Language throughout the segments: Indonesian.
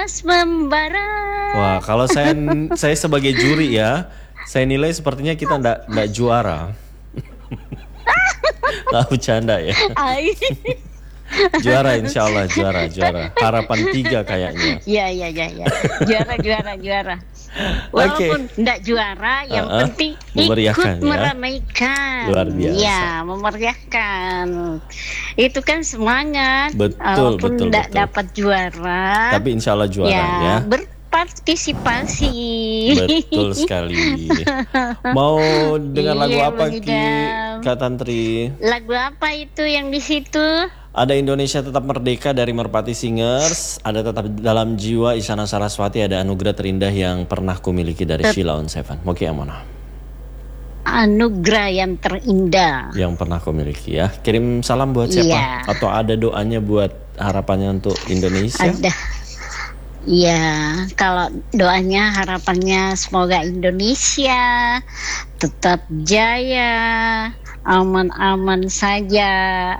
panas membara. Wah, kalau saya sebagai juri ya, saya nilai sepertinya kita nggak juara. Nggak bercanda ya. Juara, insya Allah juara. Harapan 3 kayaknya. Iya. Juara. Walaupun enggak juara, yang penting ikut meramaikan. Luar biasa. Ya, memeriahkan. Itu kan semangat. Betul. Walaupun enggak dapat juara. Tapi insya Allah juara ya. Berpartisipasi. Betul sekali. Mau dengar lagu apa Kak Tantri? Lagu apa itu yang di situ? Ada Indonesia Tetap Merdeka dari Merpati Singers, ada Tetap Dalam Jiwa Isyana Saraswati, ada Anugerah Terindah Yang Pernah Kumiliki dari Sheila on Seven. Moki yang mana? Anugerah yang terindah yang pernah kumiliki ya. Kirim salam buat siapa? Iya. Atau ada doanya buat harapannya untuk Indonesia? Ada. Iya, kalau doanya harapannya semoga Indonesia tetap jaya, aman-aman saja.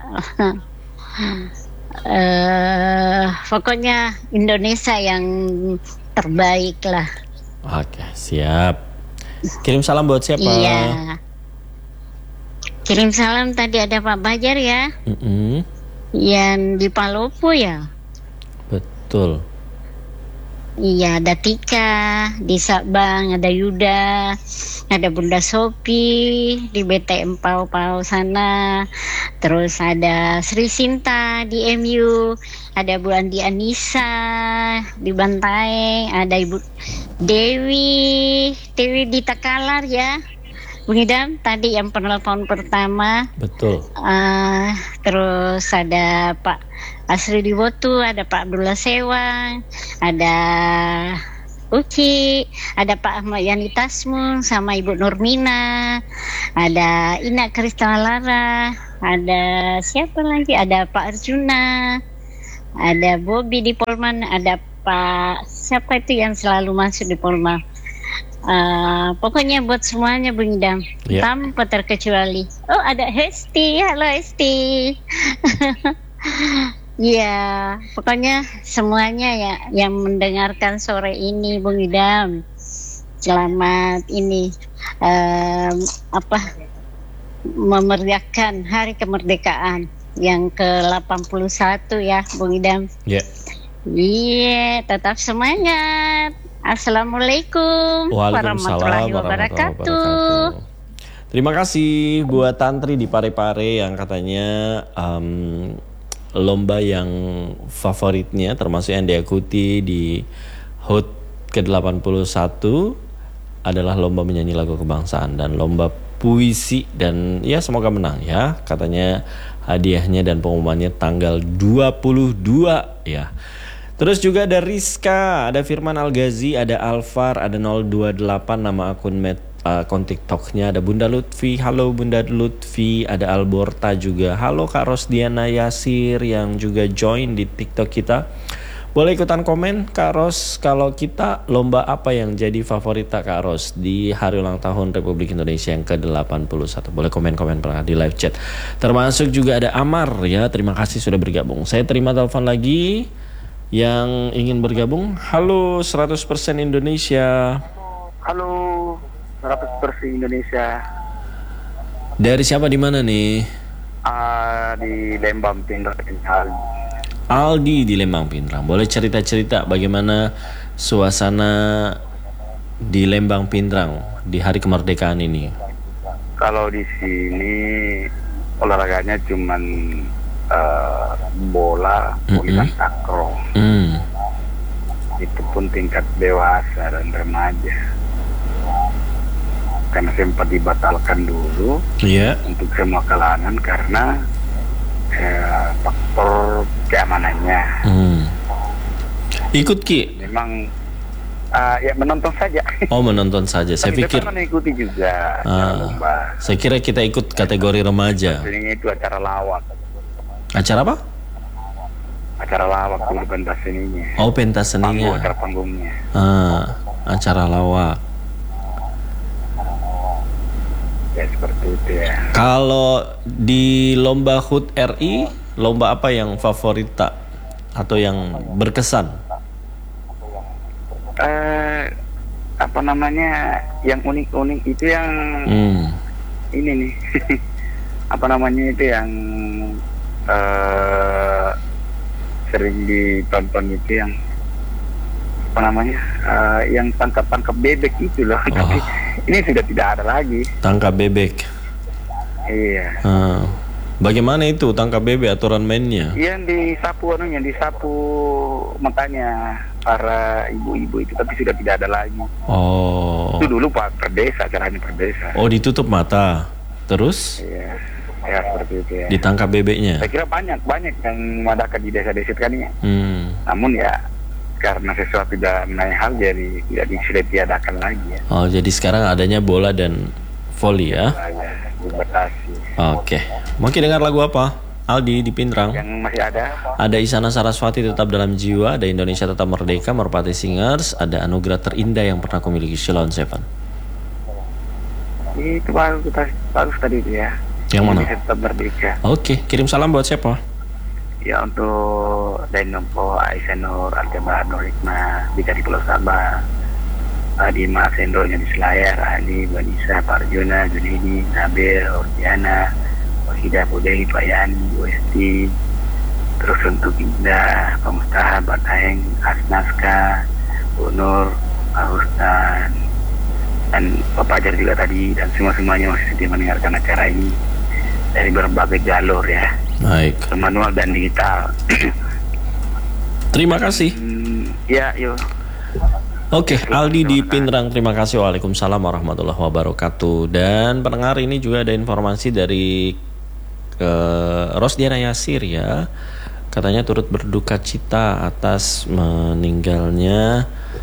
Pokoknya Indonesia yang terbaik lah. Oke, siap. Kirim salam buat siapa? Iya. Kirim salam tadi ada Pak Bajar ya. Yang di Palopo ya. Betul. Iya, ada Tika di Sabang, ada Yuda, ada Bunda Sopi di BTM Pau sana. Terus ada Sri Sinta di MU, ada Bu Andi Anissa di Bantaeng, ada Ibu Dewi di Takalar ya. Bung Idam tadi yang penelpon pertama. Betul. Terus ada Pak Asri Diwotu, ada Pak Abdullah Sewang, ada Uci, ada Pak Ahmad Yani Tasmun sama Ibu Nurmina, ada Ina Kristalara, ada siapa lagi? Ada Pak Arjuna, ada Bobby di Polman, ada Pak siapa itu yang selalu masuk di Polman. Pokoknya buat semuanya Bung Idam, tanpa terkecuali. Oh, ada Hesti, halo Hesti. Ya, pokoknya semuanya ya yang mendengarkan sore ini Bung Idam. Selamat ini memeriahkan Hari Kemerdekaan yang ke-81 ya Bung Idam. Iya. Iya, tetap semangat. Assalamualaikum warahmatullahi wabarakatuh. Terima kasih buat Tantri di Parepare yang katanya lomba yang favoritnya termasuk yang diikuti di HUT ke-81 adalah lomba menyanyi lagu kebangsaan dan lomba puisi, dan ya semoga menang ya. Katanya hadiahnya dan pengumumannya tanggal 22 ya. Terus juga ada Rizka, ada Firman Al-Ghazi, ada Alvar, ada 028 nama akun TikToknya, ada Bunda Lutfi, halo Bunda Lutfi, ada Alborta juga, halo Kak Rosdiana Yasir yang juga join di TikTok kita. Boleh ikutan komen Kak Ros, kalau kita lomba apa yang jadi favorit Kak Ros di hari ulang tahun Republik Indonesia yang ke-81. Boleh komen-komen di live chat. Termasuk juga ada Amar ya, terima kasih sudah bergabung. Saya terima telepon lagi yang ingin bergabung. Halo 100% Indonesia. Halo 100% Indonesia. Dari siapa, di mana nih? Di Lembang Pindrang. Aldi di Lembang Pindrang. Boleh cerita-cerita bagaimana suasana di Lembang Pindrang di hari kemerdekaan ini? Kalau di sini olahraganya cuman bola, voli dan takraw. Itu pun tingkat dewasa dan remaja. Karena sempat dibatalkan dulu untuk semua kalangan karena faktor keamanannya. Ikut Ki? Memang ya menonton saja. Oh, menonton saja. Saya pikir mengikuti juga lomba. Saya kira kita ikut kategori remaja. Ini itu acara lawak. Acara apa? Acara lawak dulu pentas seninya. Oh, pentas seninya. Acara panggungnya. Acara lawak. Ya seperti itu ya. Kalau di lomba HUT RI, lomba apa yang favorit atau yang berkesan? apa namanya yang unik-unik itu yang ini nih apa namanya itu yang sering ditonton itu yang apa namanya yang tangkap bebek itu loh. Tapi ini sudah tidak ada lagi tangkap bebek. Iya. Bagaimana itu tangkap bebek aturan mainnya? Yang disapu makanya para ibu-ibu itu, tapi sudah tidak ada lagi. Itu dulu Pak Perdesa, caranya Perdesa. Ditutup mata, terus? Iya, ya seperti itu ya. Ditangkap bebeknya? Saya kira banyak yang mengadakan di desa-desa kan ya. Namun ya karena sesuatu dan lain hal jadi tidak diadakan lagi ya. Jadi sekarang adanya bola dan voli ya? Dibatasi. Oke. Mungkin dengar lagu apa? Aldi di Pindrang. Yang masih ada? Ada Isyana Sarasvati Tetap Dalam Jiwa, ada Indonesia Tetap Merdeka, Merpati Singers, ada Anugerah Terindah Yang Pernah Kumiliki, Shilon Seven. Itu bagus tadi itu ya. Yang mana? Indonesia Tetap Merdeka. Oke, kirim salam buat siapa? Ya untuk Dainopo, Aisyah Nur, Aljabar, Nur Hikmah, Bika di Pulau Sabah, Adima Sendonya di Selayar, Ali, Banisa, Pak Arjuna, Junidi, Nabil, Ortiana, Wahidah, Budai, Pak Yani, Westi, terus untuk Indah, Pak Mustaha, Pak Taeng, Asnaska, Bu Nur, Pak Rustan, dan Pak Pajar juga tadi, dan semuanya masih setia mendengarkan acara ini dari berbagai jalur ya. Baik. Manual dan digital. Terima kasih. Ya, yuk. Oke, Aldi di Pindrang, terima kasih. Waalaikumsalam warahmatullahi wabarakatuh. Dan pendengar, ini juga ada informasi dari Rosdiana Yasir ya. Katanya turut berduka cita atas meninggalnya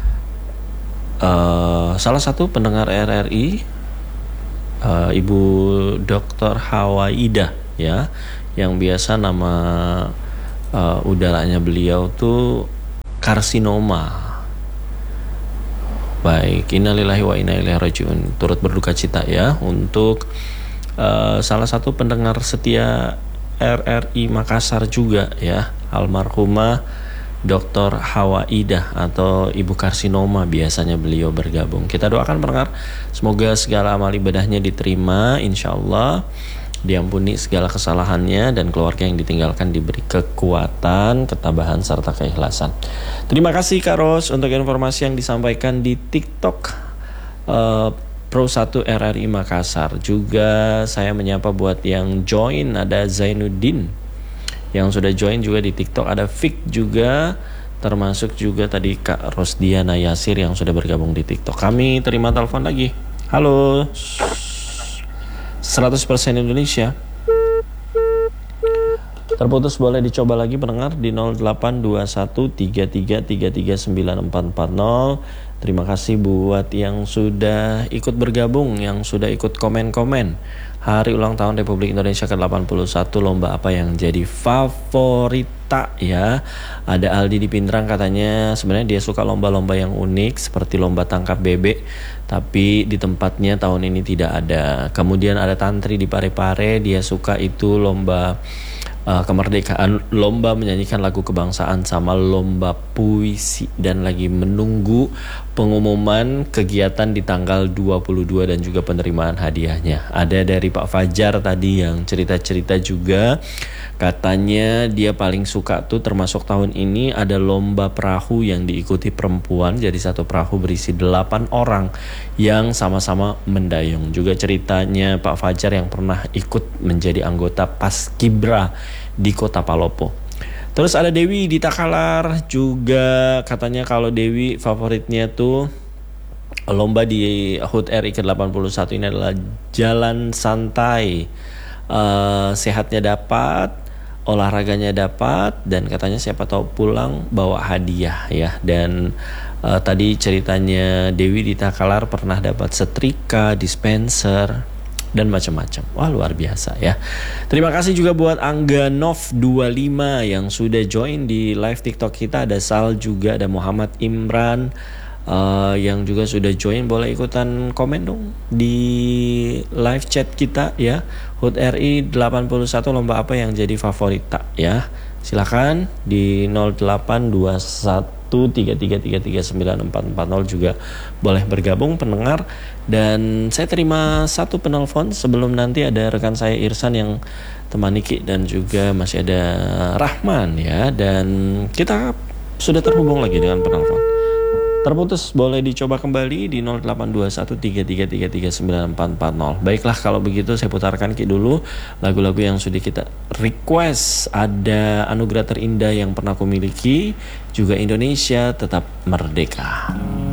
salah satu pendengar RRI, Ibu Dr. Hawaidah ya, yang biasa nama udaranya beliau tuh karsinoma. Baik, innalillahi wa inna ilaihi rajiun. Turut berduka cita ya untuk salah satu pendengar setia RRI Makassar juga ya, almarhumah Dr. Hawaidah atau Ibu Karsinoma biasanya beliau bergabung. Kita doakan pendengar, semoga segala amal ibadahnya diterima, insya Allah diampuni segala kesalahannya, dan keluarga yang ditinggalkan diberi kekuatan, ketabahan, serta keikhlasan. Terima kasih Kak Ros untuk informasi yang disampaikan di TikTok Pro 1 RRI Makassar. Juga saya menyapa buat yang join, ada Zainuddin yang sudah join juga di TikTok, ada Fik juga, termasuk juga tadi Kak Rosdiana Yasir yang sudah bergabung di TikTok. Kami terima telepon lagi. Halo 100% Indonesia. Terputus, boleh dicoba lagi pendengar di 082133333940. Terima kasih buat yang sudah ikut bergabung, yang sudah ikut komen-komen. Hari ulang tahun Republik Indonesia ke-81, lomba apa yang jadi favorita ya. Ada Aldi di Pindrang, katanya sebenarnya dia suka lomba-lomba yang unik seperti lomba tangkap bebek, tapi di tempatnya tahun ini tidak ada. Kemudian ada Tantri di Parepare, dia suka itu lomba kemerdekaan, lomba menyanyikan lagu kebangsaan, sama lomba puisi, dan lagi menunggu pengumuman kegiatan di tanggal 22 dan juga penerimaan hadiahnya. Ada dari Pak Fajar tadi yang cerita-cerita juga, katanya dia paling suka tuh termasuk tahun ini ada lomba perahu yang diikuti perempuan, jadi satu perahu berisi 8 orang yang sama-sama mendayung. Juga ceritanya Pak Fajar yang pernah ikut menjadi anggota Paskibra di Kota Palopo. Terus ada Dewi di Takalar juga, katanya kalau Dewi favoritnya tuh lomba di HUT RI ke-81 ini adalah jalan santai, sehatnya dapat, olahraganya dapat, dan katanya siapa tahu pulang bawa hadiah ya. Dan tadi ceritanya Dewi di Takalar pernah dapat setrika, dispenser, dan macam-macam. Wah, luar biasa ya. Terima kasih juga buat Angganov25 yang sudah join di live TikTok kita. Ada Sal juga, ada Muhammad Imran yang juga sudah join. Boleh ikutan komen dong di live chat kita ya. HUT RI 81, lomba apa yang jadi favorita ya. Silakan di 0821 081333394440 juga boleh bergabung pendengar. Dan saya terima satu penelpon sebelum nanti ada rekan saya Irsan yang temani Ki, dan juga masih ada Rahman ya. Dan kita sudah terhubung lagi dengan penelpon. Terputus, boleh dicoba kembali di 08213333394440. Baiklah, kalau begitu saya putarkan Ki dulu lagu-lagu yang sudah kita request. Ada Anugerah Terindah Yang Pernah Kumiliki, juga Indonesia Tetap Merdeka.